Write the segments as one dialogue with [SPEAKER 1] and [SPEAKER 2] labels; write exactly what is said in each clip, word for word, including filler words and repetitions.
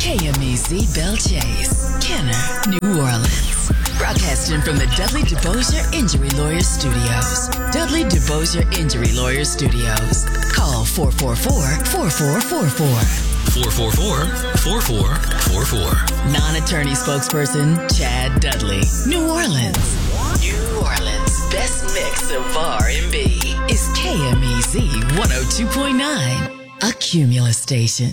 [SPEAKER 1] K M E Z Belle Chase, Kenner, New Orleans. Broadcasting from the Dudley DeBosier Injury Lawyers Studios. Dudley DeBosier Injury Lawyers Studios. Call four four four, four four four four.
[SPEAKER 2] four four four, four four four four.
[SPEAKER 1] Non-attorney spokesperson, Chad Dudley. New Orleans. New Orleans' best mix of R and B is K M E Z one oh two point nine, a Cumulus station.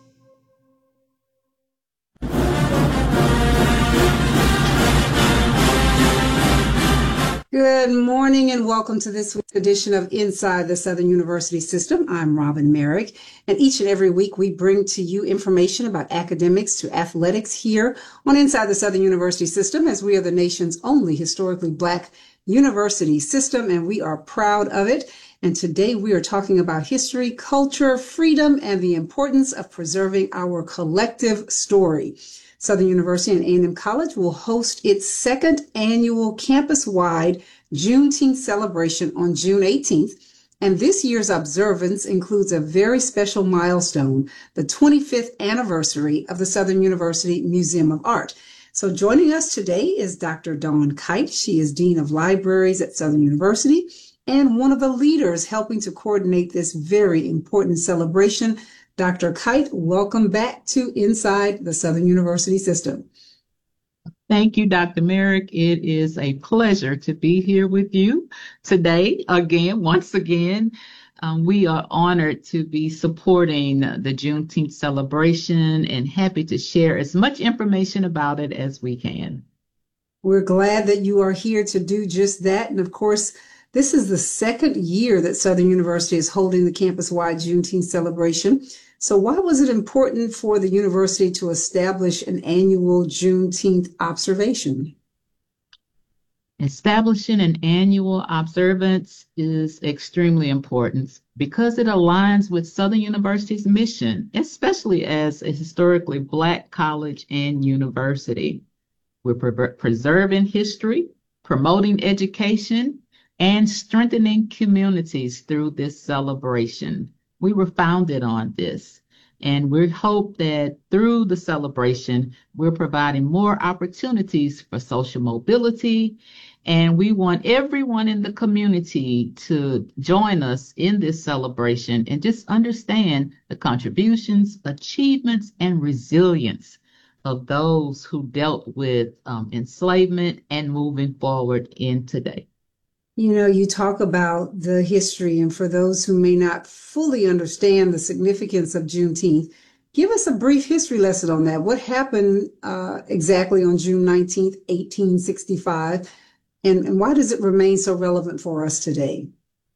[SPEAKER 3] Good morning and welcome to this week's edition of Inside the Southern University System. I'm Robin Merrick, and each and every week we bring to you information about academics to athletics here on Inside the Southern University System, as we are the nation's only historically Black university system, and we are proud of it. And today we are talking about history, culture, freedom, and the importance of preserving our collective story. Southern University and A and M College will host its second annual campus-wide Juneteenth celebration on June eighteenth. And this year's observance includes a very special milestone, the twenty-fifth anniversary of the Southern University Museum of Art. So joining us today is Doctor Dawn Kite. She is Dean of Libraries at Southern University and one of the leaders helping to coordinate this very important celebration. Doctor Kite, welcome back to Inside the Southern University System.
[SPEAKER 4] Thank you, Doctor Merrick. It is a pleasure to be here with you today. Again, once again, um, we are honored to be supporting the Juneteenth celebration and happy to share as much information about it as we can.
[SPEAKER 3] We're glad that you are here to do just that. And of course, this is the second year that Southern University is holding the campus-wide Juneteenth celebration. So why was it important for the university to establish an annual Juneteenth observation?
[SPEAKER 4] Establishing an annual observance is extremely important because it aligns with Southern University's mission, especially as a historically Black college and university. We're pre- preserving history, promoting education, and strengthening communities through this celebration. We were founded on this, and we hope that through the celebration, we're providing more opportunities for social mobility, and we want everyone in the community to join us in this celebration and just understand the contributions, achievements, and resilience of those who dealt with um, enslavement and moving forward in today.
[SPEAKER 3] You know, you talk about the history, and for those who may not fully understand the significance of Juneteenth, give us a brief history lesson on that. What happened uh, exactly on June nineteenth, eighteen sixty-five, and, and why does it remain so relevant for us today?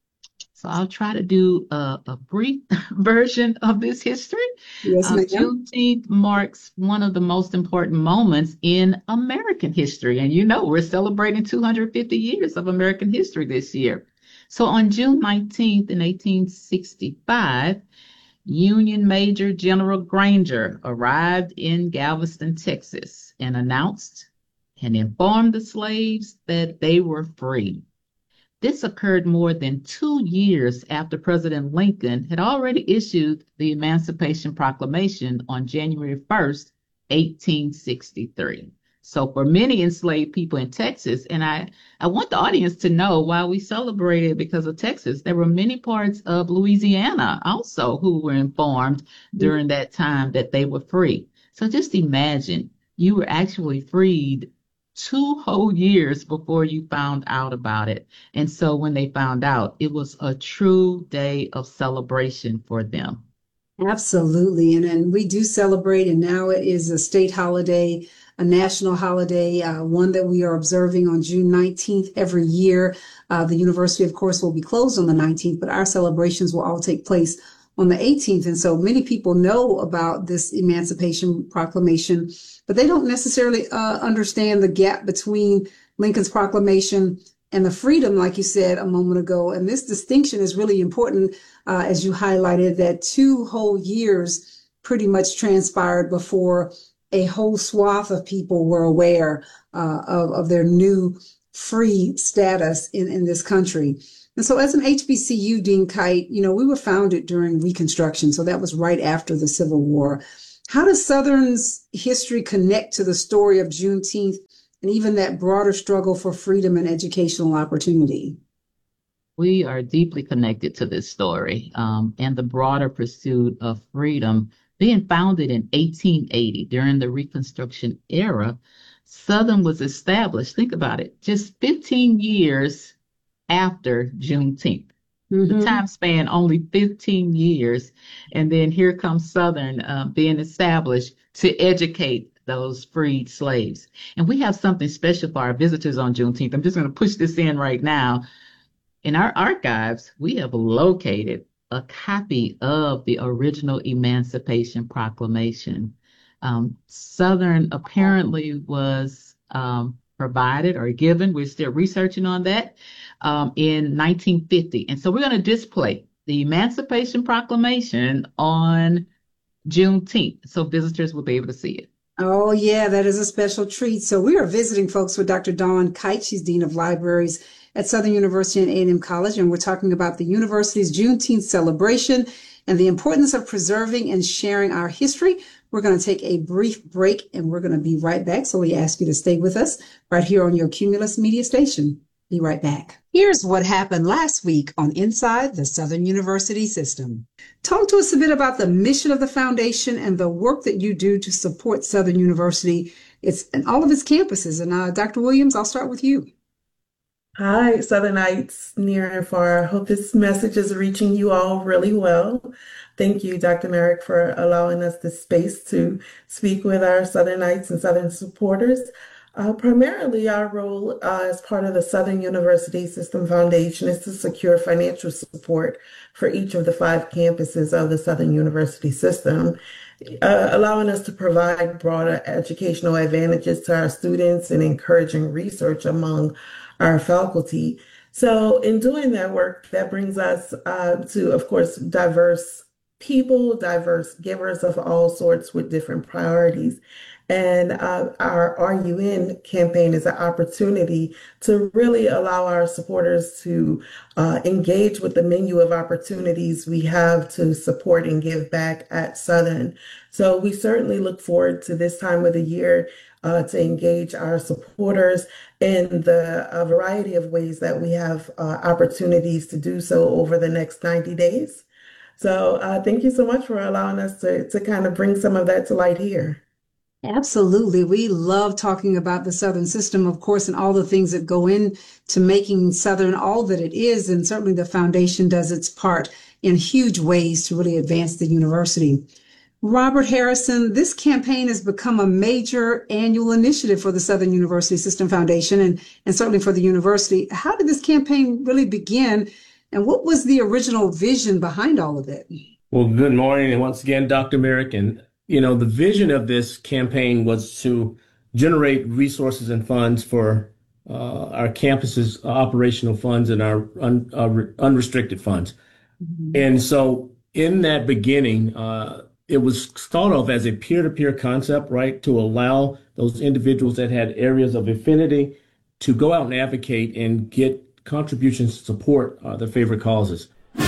[SPEAKER 4] So I'll try to do a, a brief version of this history.
[SPEAKER 3] Yes,
[SPEAKER 4] uh,
[SPEAKER 3] ma'am.
[SPEAKER 4] Juneteenth marks one of the most important moments in American history. And you know, we're celebrating two hundred fifty years of American history this year. So on June nineteenth in eighteen sixty-five, Union Major General Granger arrived in Galveston, Texas, and announced and informed the slaves that they were free. This occurred more than two years after President Lincoln had already issued the Emancipation Proclamation on January first, eighteen sixty-three. So for many enslaved people in Texas, and I, I want the audience to know while we celebrated because of Texas, there were many parts of Louisiana also who were informed during that time that they were free. So just imagine you were actually freed two whole years before you found out about it. And so when they found out, it was a true day of celebration for them.
[SPEAKER 3] Absolutely. And, and we do celebrate, and now it is a state holiday, a national holiday, uh, one that we are observing on June nineteenth every year. Uh, the university, of course, will be closed on the nineteenth, but our celebrations will all take place on the eighteenth. And so many people know about this Emancipation Proclamation, but they don't necessarily uh, understand the gap between Lincoln's proclamation and the freedom, like you said a moment ago. And this distinction is really important, uh, as you highlighted, that two whole years pretty much transpired before a whole swath of people were aware uh, of, of their new free status in, in this country. And so as an H B C U, Dean Kite, you know, we were founded during Reconstruction. So that was right after the Civil War. How does Southern's history connect to the story of Juneteenth and even that broader struggle for freedom and educational opportunity?
[SPEAKER 4] We are deeply connected to this story um, and the broader pursuit of freedom. Being founded in eighteen eighty during the Reconstruction era, Southern was established, think about it, just fifteen years after Juneteenth. Mm-hmm. The time span only fifteen years. And then here comes Southern uh, being established to educate those freed slaves. And we have something special for our visitors on Juneteenth. I'm just going to push this in right now. In our archives, we have located a copy of the original Emancipation Proclamation. Um, Southern apparently was um, provided or given, we're still researching on that, um, in nineteen fifty. And so we're going to display the Emancipation Proclamation on Juneteenth, so visitors will be able to see it.
[SPEAKER 3] Oh, yeah, that is a special treat. So we are visiting, folks, with Doctor Dawn Kite. She's Dean of Libraries at Southern University and A and M College, and we're talking about the university's Juneteenth celebration and the importance of preserving and sharing our history. We're going to take a brief break, and we're going to be right back. So we ask you to stay with us right here on your Cumulus Media station. Be right back. Here's what happened last week on Inside the Southern University System. Talk to us a bit about the mission of the foundation and the work that you do to support Southern University. It's in all of its campuses. And uh, Doctor Williams, I'll start with you.
[SPEAKER 5] Hi, Southernites near and far. I hope this message is reaching you all really well. Thank you, Doctor Merrick, for allowing us this space to speak with our Southernites and Southern supporters. Uh, primarily, our role uh, as part of the Southern University System Foundation is to secure financial support for each of the five campuses of the Southern University System, uh, allowing us to provide broader educational advantages to our students and encouraging research among our faculty. So in doing that work, that brings us uh, to, of course, diverse people, diverse givers of all sorts with different priorities. And uh, our R U N campaign is an opportunity to really allow our supporters to uh, engage with the menu of opportunities we have to support and give back at Southern. So we certainly look forward to this time of the year uh, to engage our supporters in the a variety of ways that we have uh, opportunities to do so over the next ninety days. So uh, thank you so much for allowing us to, to kind of bring some of that to light here.
[SPEAKER 3] Absolutely. We love talking about the Southern system, of course, and all the things that go into making Southern all that it is. And certainly the foundation does its part in huge ways to really advance the university. Robert Harrison, this campaign has become a major annual initiative for the Southern University System Foundation and, and certainly for the university. How did this campaign really begin? And what was the original vision behind all of it?
[SPEAKER 6] Well, good morning. And once again, Doctor Merrick. And, you know, the vision of this campaign was to generate resources and funds for uh, our campus's operational funds and our un, uh, unrestricted funds. Mm-hmm. And so in that beginning, uh, it was thought of as a peer-to-peer concept, right, to allow those individuals that had areas of affinity to go out and advocate and get contributions to support uh, their favorite causes.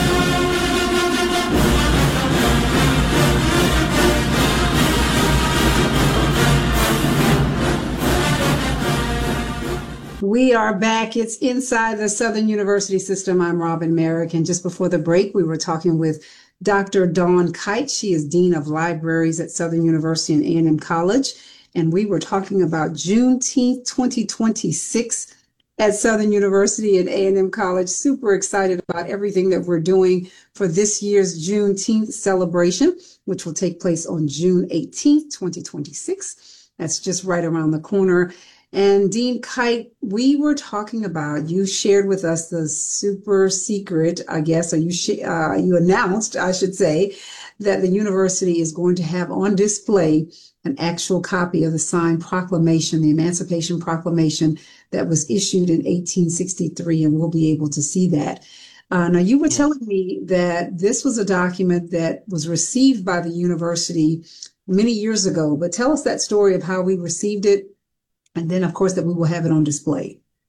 [SPEAKER 3] We are back. It's Inside the Southern University System. I'm Robin Merrick. And just before the break, we were talking with Doctor Dawn Kite. She is Dean of Libraries at Southern University and A and M College. And we were talking about Juneteenth twenty twenty-six at Southern University and A and M College. Super excited about everything that we're doing for this year's Juneteenth celebration, which will take place on June eighteenth, twenty twenty-six. That's just right around the corner. And Dean Kite, we were talking about, you shared with us the super secret, I guess, or you sh- uh, you announced, I should say, that the university is going to have on display an actual copy of the signed proclamation, the Emancipation Proclamation that was issued in eighteen sixty-three, and we'll be able to see that. Uh, now, you were telling me that this was a document that was received by the university many years ago, but tell us that story of how we received it. And then, of course, that we will have it on display.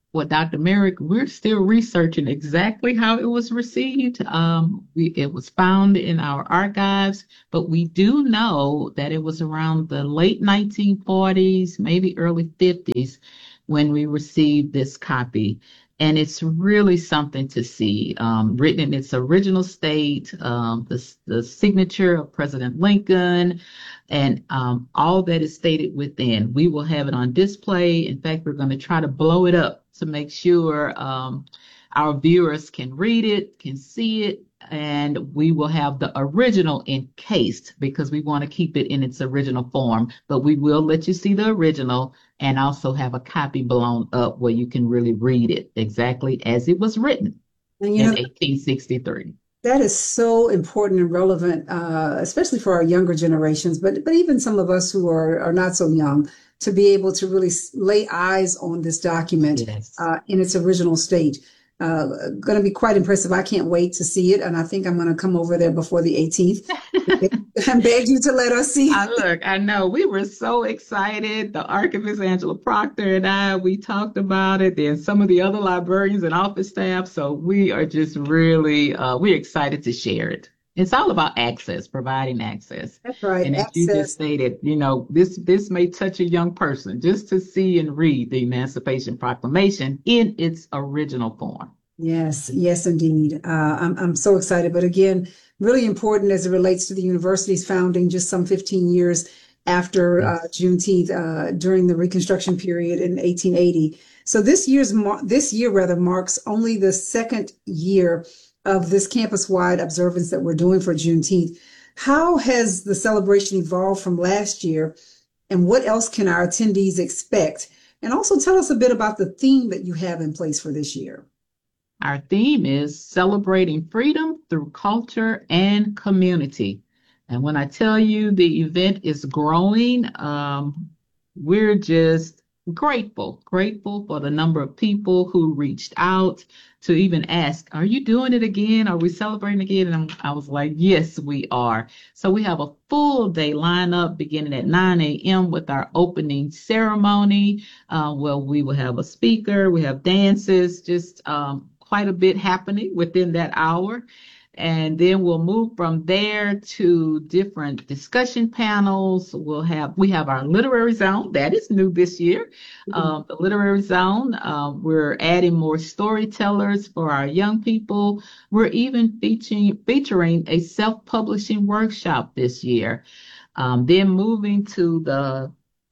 [SPEAKER 4] Well, Doctor Merrick, we're still researching exactly how it was received. Um, we, it was found in our archives, but we do know that it was around the late nineteen forties, maybe early fifties, when we received this copy. And it's really something to see, um, written in its original state, um, the, the signature of President Lincoln, and um, all that is stated within. We will have it on display. In fact, we're going to try to blow it up to make sure um, our viewers can read it, can see it, and we will have the original encased because we want to keep it in its original form. But we will let you see the original and also have a copy blown up where you can really read it exactly as it was written
[SPEAKER 3] And you
[SPEAKER 4] in
[SPEAKER 3] know,
[SPEAKER 4] eighteen sixty-three.
[SPEAKER 3] that is so important and relevant, uh, especially for our younger generations, but but even some of us who are, are not so young, to be able to really lay eyes on this document
[SPEAKER 4] Yes.
[SPEAKER 3] uh, in its original state. Uh, going to be quite impressive. I can't wait to see it, and I think I'm going to come over there before the eighteenth and beg you to let us see
[SPEAKER 4] I
[SPEAKER 3] it.
[SPEAKER 4] look, I know we were so excited. The archivist Angela Proctor and I, we talked about it. Then some of the other librarians and office staff. So we are just really, uh, we're excited to share it. It's all about access, providing access.
[SPEAKER 3] That's right.
[SPEAKER 4] And as you just
[SPEAKER 3] Access.
[SPEAKER 4] stated, you know, this this may touch a young person just to see and read the Emancipation Proclamation in its original form.
[SPEAKER 3] Yes, yes, indeed. Uh, I'm I'm so excited. But again, really important as it relates to the university's founding, just some fifteen years after uh,
[SPEAKER 4] Yes.
[SPEAKER 3] Juneteenth, uh, during the Reconstruction period in eighteen eighty. So this year's mar- this year rather marks only the second year of this campus-wide observance that we're doing for Juneteenth. How has the celebration evolved from last year, and what else can our attendees expect? And also tell us a bit about the theme that you have in place for this year.
[SPEAKER 4] Our theme is celebrating freedom through culture and community. And when I tell you the event is growing, um, we're just grateful, grateful for the number of people who reached out to even ask, are you doing it again? Are we celebrating again? And I'm, I was like, yes, we are. So we have a full day lineup beginning at nine a.m. with our opening ceremony. Uh, well, we will have a speaker, we have dances, just um, quite a bit happening within that hour. And then we'll move from there to different discussion panels. We'll have, we have our literary zone. That is new this year. Um, the literary zone, uh, we're adding more storytellers for our young people. We're even featuring, featuring a self-publishing workshop this year. Um, then moving to the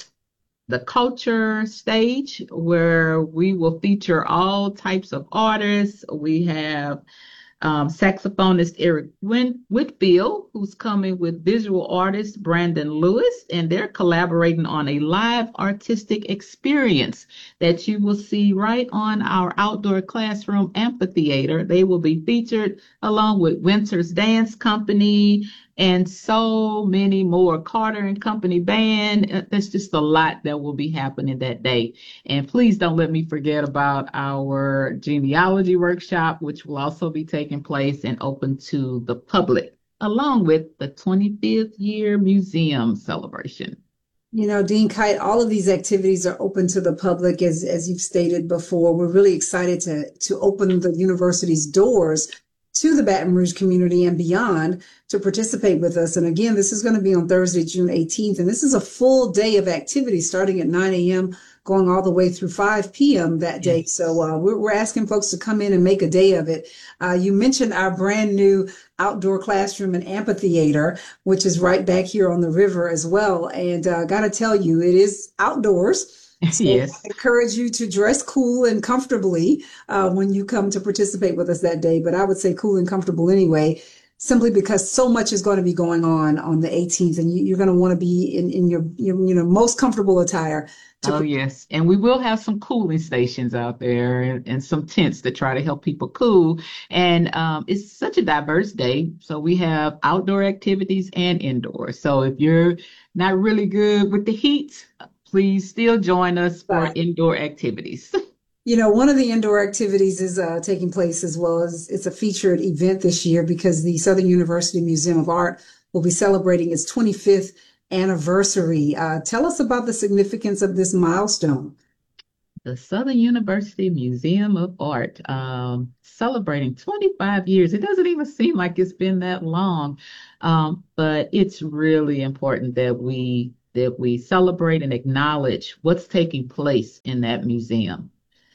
[SPEAKER 4] the culture stage where we will feature all types of artists. We have um, saxophonist Eric Win- Whitfield, who's coming with visual artist Brandon Lewis, and they're collaborating on a live artistic experience that you will see right on our outdoor classroom amphitheater. They will be featured along with Winter's Dance Company and so many more. Carter and Company Band. Uh, There's just a lot that will be happening that day. And please don't let me forget about our genealogy workshop, which will also be taking place and open to the public, along with the twenty-fifth year museum celebration.
[SPEAKER 3] You know, Dean Kite, all of these activities are open to the public, as as you've stated before. We're really excited to to open the university's doors to the Baton Rouge community and beyond to participate with us. And again, this is going to be on Thursday, June eighteenth. And this is a full day of activity starting at nine a.m., going all the way through five p.m. that day.
[SPEAKER 4] Yes.
[SPEAKER 3] So uh, we're, we're asking folks to come in and make a day of it. Uh, you mentioned our brand new outdoor classroom and amphitheater, which is right back here on the river as well. And uh, got to tell you, it is outdoors. So
[SPEAKER 4] Yes.
[SPEAKER 3] I encourage you to dress cool and comfortably uh, when you come to participate with us that day. But I would say cool and comfortable anyway, simply because so much is going to be going on on the eighteenth, and you, you're going to want to be in, in your, your you know most comfortable attire. To
[SPEAKER 4] Oh, yes. And we will have some cooling stations out there and, and some tents to try to help people cool. And um, it's such a diverse day. So we have outdoor activities and indoor. So if you're not really good with the heat, please still join us for
[SPEAKER 3] Right.
[SPEAKER 4] indoor activities.
[SPEAKER 3] You know, one of the indoor activities is uh, taking place as well as it's a featured event this year because the Southern University Museum of Art will be celebrating its twenty-fifth anniversary. Uh, tell us about the significance of this milestone.
[SPEAKER 4] the Southern University Museum of Art, um, celebrating twenty-five years. It doesn't even seem like it's been that long, um, but it's really important that we that we celebrate and acknowledge what's taking place in that museum.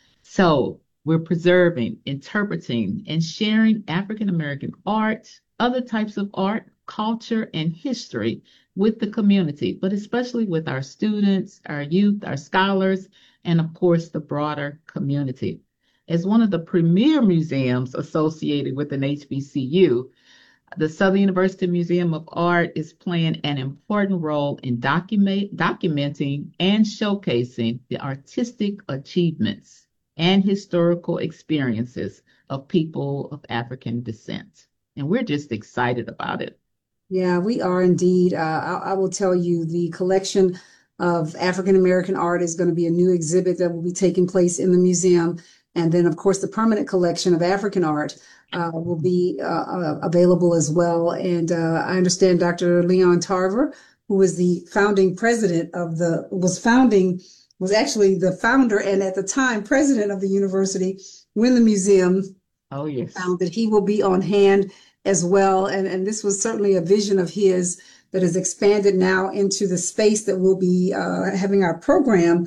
[SPEAKER 4] So we're preserving, interpreting, and sharing African American art, other types of art, culture, and history with the community, but especially with our students, our youth, our scholars, and of course, the broader community. As one of the premier museums associated with an H B C U, the Southern University Museum of Art is playing an important role in document, documenting and showcasing the artistic achievements and historical experiences of people of African descent. And we're just excited about it.
[SPEAKER 3] Yeah, we are indeed. Uh, I, I will tell you, the collection of African American art is going to be a new exhibit that will be taking place in the museum. And then, of course, the permanent collection of African art uh, will be uh, uh, available as well. And uh, I understand Doctor Leon Tarver, who is the founding president of the, was founding, was actually the founder and at the time president of the university when the museum
[SPEAKER 4] Oh, yes.
[SPEAKER 3] founded. He will be on hand as well. And, and this was certainly a vision of his that has expanded now into the space that we'll be uh, having our program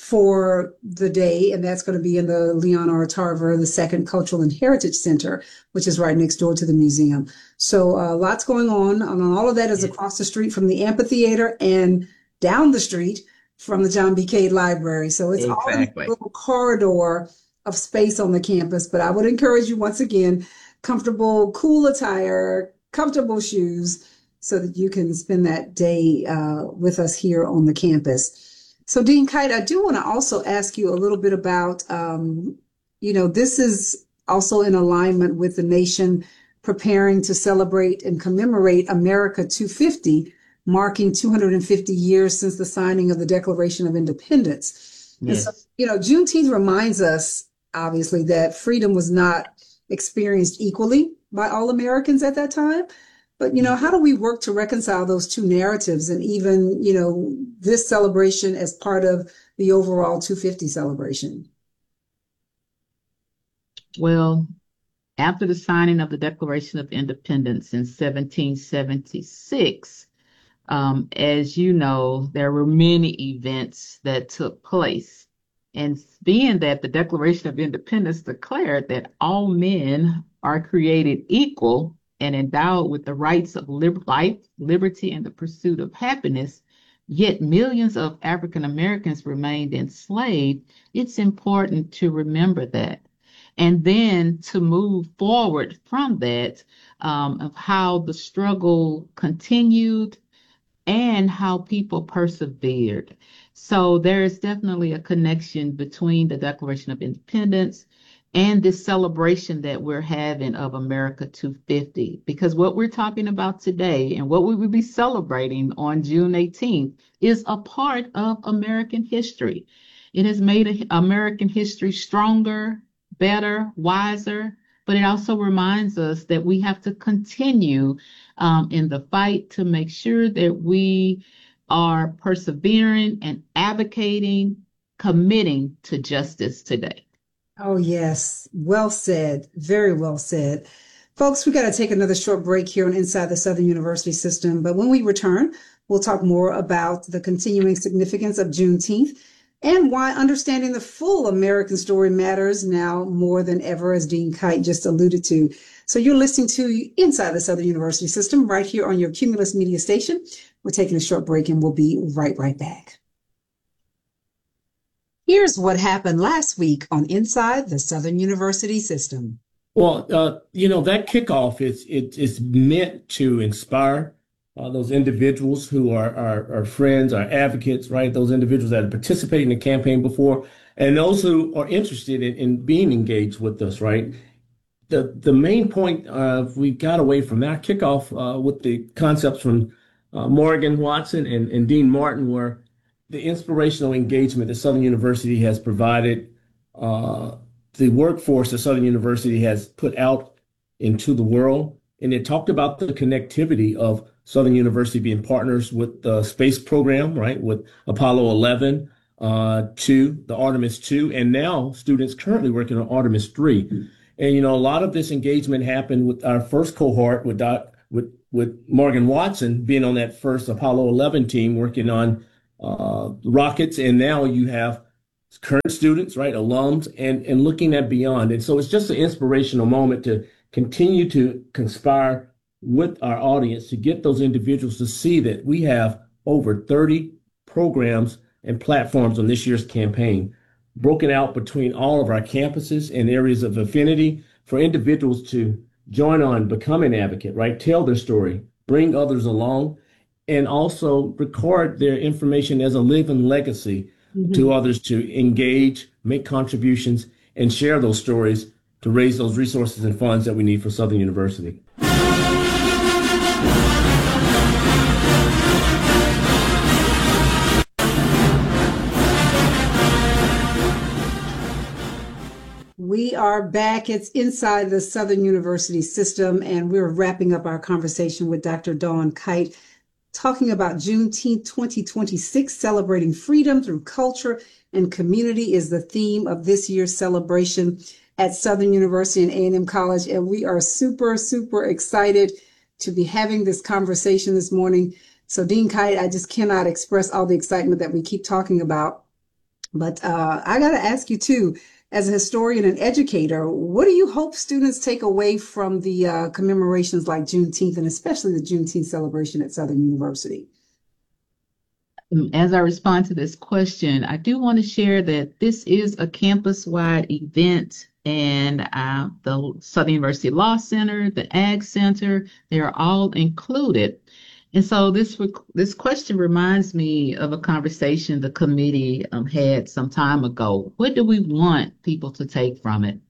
[SPEAKER 3] for the day. And that's going to be in the Leon R. Tarver, the Second Cultural and Heritage Center, which is right next door to the museum. So uh, lots going on. And all of that is across the street from the amphitheater and down the street from the John B. Cade Library. So it's all in a little corridor of space on the campus. But I would encourage you once again, comfortable, cool attire, comfortable shoes, so that you can spend that day uh, with us here on the campus. So Dean Kite, I do want to also ask you a little bit about, um, you know, this is also in alignment with the nation preparing to celebrate and commemorate America two fifty, marking two hundred fifty years since the signing of the Declaration of Independence.
[SPEAKER 4] Yes.
[SPEAKER 3] And so, you know, Juneteenth reminds us, obviously, that freedom was not experienced equally by all Americans at that time. But, you know, how do we work to reconcile those two narratives and even, you know, this celebration as part of the overall two fifty celebration?
[SPEAKER 4] Well, after the signing of the Declaration of Independence in seventeen seventy-six, um, as you know, there were many events that took place. And being that the Declaration of Independence declared that all men are created equal and endowed with the rights of lib- life, liberty, and the pursuit of happiness, yet millions of African Americans remained enslaved, it's important to remember that. And then to move forward from that, um, of how the struggle continued and how people persevered. So there is definitely a connection between the Declaration of Independence and this celebration that we're having of America two fifty, because what we're talking about today and what we will be celebrating on June eighteenth is a part of American history. It has made American history stronger, better, wiser, but it also reminds us that we have to continue um, in the fight to make sure that we are persevering and advocating, committing to justice today.
[SPEAKER 3] Oh, yes. Well said. Very well said. Folks, we got to take another short break here on Inside the Southern University System. But when we return, we'll talk more about the continuing significance of Juneteenth and why understanding the full American story matters now more than ever, as Dean Kite just alluded to. So you're listening to Inside the Southern University System right here on your Cumulus Media station. We're taking a short break and we'll be right, right back. Here's what happened last week on Inside the Southern University System.
[SPEAKER 6] Well, uh, you know, that kickoff is it is meant to inspire uh, those individuals who are our, our friends, our advocates, right? Those individuals that have participated in the campaign before, and those who are interested in, in being engaged with us, right? The the main point uh, we got away from that kickoff uh, with the concepts from uh, Morgan Watson and, and Dean Martin were the inspirational engagement that Southern University has provided, uh, the workforce that Southern University has put out into the world. And it talked about the connectivity of Southern University being partners with the space program, right, with Apollo eleven, uh, two, the Artemis two, and now students currently working on Artemis three. And, you know, a lot of this engagement happened with our first cohort with, Doc, with, with Morgan Watson being on that first Apollo eleven team working on uh, rockets. And now you have current students, right, alums, and, and looking at beyond. And so it's just an inspirational moment to continue to conspire with our audience to get those individuals to see that we have over thirty programs and platforms on this year's campaign, broken out between all of our campuses and areas of affinity for individuals to join on, become an advocate, right? Tell their story, bring others along, and also record their information as a living legacy mm-hmm. to others to engage, make contributions, and share those stories to raise those resources and funds that we need for Southern University.
[SPEAKER 3] We are back. It's Inside the Southern University System, and we're wrapping up our conversation with Doctor Dawn Kite, talking about Juneteenth twenty twenty-six, celebrating freedom through culture and community is the theme of this year's celebration at Southern University and A and M College. And we are super, super excited to be having this conversation this morning. So Dean Kite, I just cannot express all the excitement that we keep talking about. But uh, I got to ask you too, as a historian and educator, what do you hope students take away from the uh, commemorations like Juneteenth, and especially the Juneteenth celebration at Southern University?
[SPEAKER 4] As I respond to this question, I do want to share that this is a campus-wide event, and uh, the Southern University Law Center, the Ag Center, they are all included. And so this this question reminds me of a conversation the committee um, had some time ago. What do we want people to take from it?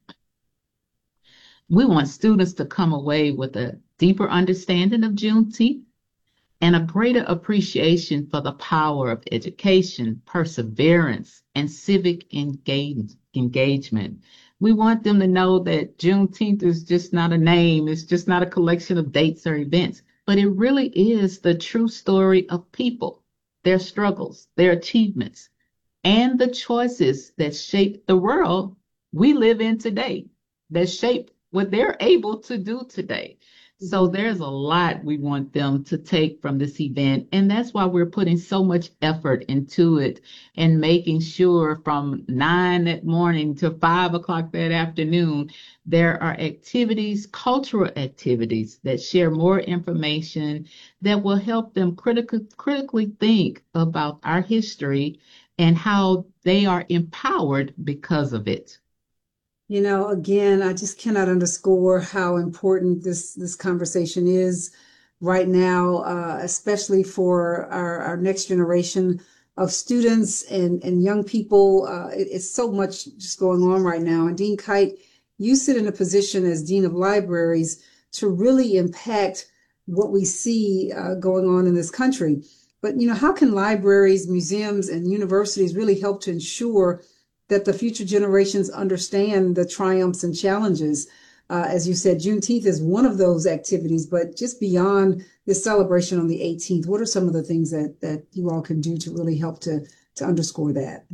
[SPEAKER 4] We want students to come away with a deeper understanding of Juneteenth and a greater appreciation for the power of education, perseverance, and civic engage, engagement. We want them to know that Juneteenth is just not a name. It's just not a collection of dates or events. But it really is the true story of people, their struggles, their achievements, and the choices that shape the world we live in today, that shape what they're able to do today. So there's a lot we want them to take from this event. And that's why we're putting so much effort into it and making sure from nine that morning to five o'clock that afternoon, there are activities, cultural activities that share more information that will help them critically, critically think about our history and how they are empowered because of it.
[SPEAKER 3] You know, again, I just cannot underscore how important this, this conversation is right now, uh, especially for our, our next generation of students and, and young people. Uh, it, it's so much just going on right now. And Dean Kite, you sit in a position as Dean of Libraries to really impact what we see uh, going on in this country. But, you know, how can libraries, museums, and universities really help to ensure that the future generations understand the triumphs and challenges? Uh, as you said, Juneteenth is one of those activities, but just beyond this celebration on the eighteenth, what are some of the things that, that you all can do to really help to, to underscore that?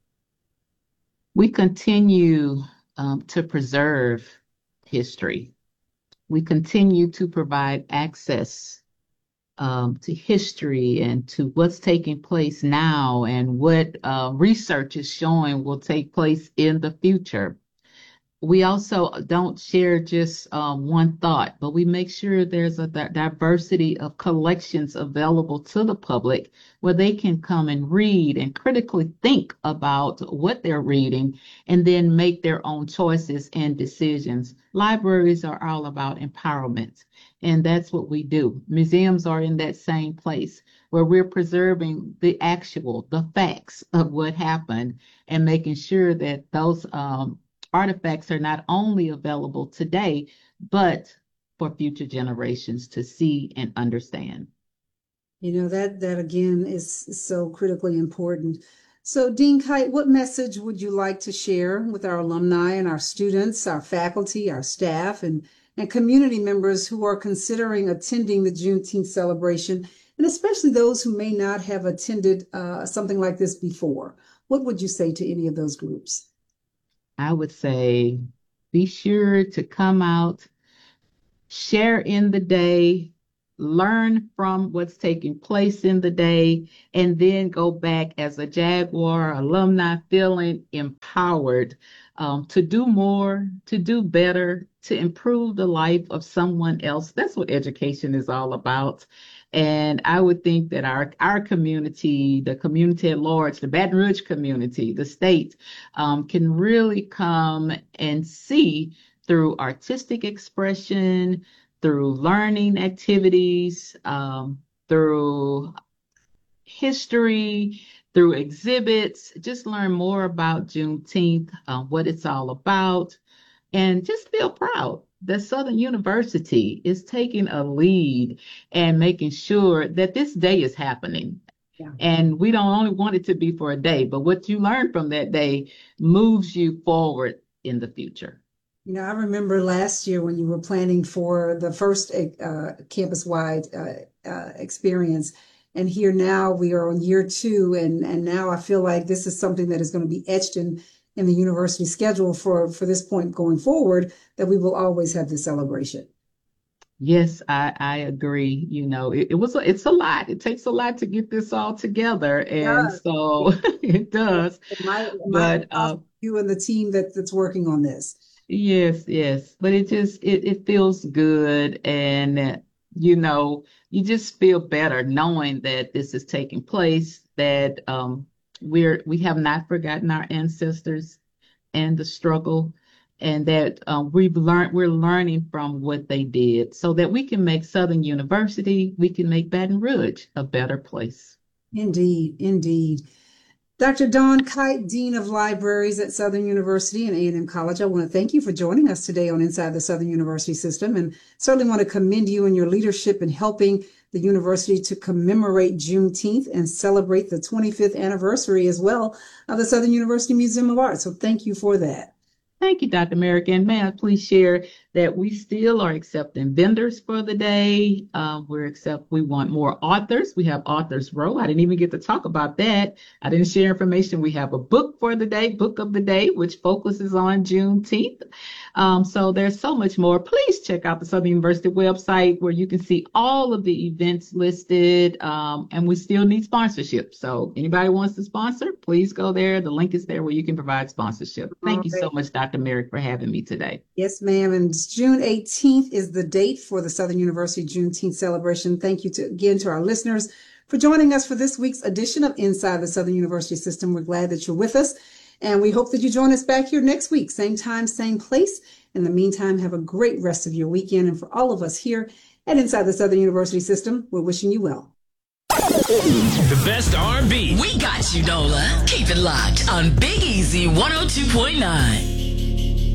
[SPEAKER 4] We continue um, to preserve history. We continue to provide access Um, to history and to what's taking place now and what uh, research is showing will take place in the future. We also don't share just um, one thought, but we make sure there's a di- diversity of collections available to the public where they can come and read and critically think about what they're reading and then make their own choices and decisions. Libraries are all about empowerment, and that's what we do. Museums are in that same place where we're preserving the actual, the facts of what happened and making sure that those um, artifacts are not only available today, but for future generations to see and understand.
[SPEAKER 3] You know, that, that again is so critically important. So Dean Kite, what message would you like to share with our alumni and our students, our faculty, our staff, and, and community members who are considering attending the Juneteenth celebration, and especially those who may not have attended uh, something like this before? what would you say to any of those groups?
[SPEAKER 4] I would say be sure to come out, share in the day, learn from what's taking place in the day, and then go back as a Jaguar alumni feeling empowered um, to do more, to do better, to improve the life of someone else. That's what education is all about. And I would think that our our community, the community at large, the Baton Rouge community, the state, um, can really come and see through artistic expression, through learning activities, um, through history, through exhibits, just learn more about Juneteenth, uh, what it's all about, and just feel proud that Southern University is taking a lead and making sure that this day is happening. Yeah. And we don't only want it to be for a day, but what you learn from that day moves you forward in the future.
[SPEAKER 3] You know, I remember last year when you were planning for the first uh, campus-wide uh, uh, experience, and here now we are on year two, and, and now I feel like this is something that is going to be etched in in the university schedule for, for this point going forward, that we will always have this celebration.
[SPEAKER 4] Yes, I, I agree. You know, it, it was, a, it's a lot. It takes a lot to get this all together. And
[SPEAKER 3] it
[SPEAKER 4] so it does.
[SPEAKER 3] My,
[SPEAKER 4] but
[SPEAKER 3] my,
[SPEAKER 4] uh,
[SPEAKER 3] you and the team that, that's working on this.
[SPEAKER 4] Yes, yes. But it just, it, it feels good. And, you know, you just feel better knowing that this is taking place, that, um, We're we have not forgotten our ancestors and the struggle, and that um, we've learned we're learning from what they did, so that we can make Southern University, we can make Baton Rouge a better place.
[SPEAKER 3] Indeed, indeed. Doctor Dawn Kite, Dean of Libraries at Southern University and A and M College, I want to thank you for joining us today on Inside the Southern University System, and certainly want to commend you and your leadership in helping the university to commemorate Juneteenth and celebrate the twenty-fifth anniversary as well of the Southern University Museum of Art. So thank you for that.
[SPEAKER 4] Thank you, Doctor Merrick. And may I please share that we still are accepting vendors for the day. Uh, we're accept. We want more authors. We have Authors Row. I didn't even get to talk about that. I didn't share information. We have a book for the day, Book of the Day, which focuses on Juneteenth. Um, so there's so much more. Please check out the Southern University website where you can see all of the events listed. Um, and we still need sponsorship. So anybody wants to sponsor, please go there. The link is there where you can provide sponsorship. Thank all you right. so much, Doctor Merrick, for having me today.
[SPEAKER 3] Yes, ma'am. And June eighteenth is the date for the Southern University Juneteenth celebration. Thank you to, again to our listeners for joining us for this week's edition of Inside the Southern University System. We're glad that you're with us, and we hope that you join us back here next week, same time, same place. In the meantime, have a great rest of your weekend. And for all of us here at Inside the Southern University System, we're wishing you well.
[SPEAKER 2] The best R and B.
[SPEAKER 1] We got you, Nola. Keep it locked on Big Easy one oh two point nine.